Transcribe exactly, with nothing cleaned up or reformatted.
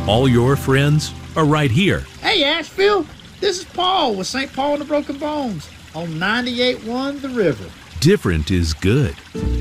All your friends are right here. Hey, Asheville, this is Paul with Saint Paul and the Broken Bones on ninety-eight point one The River. Different is good.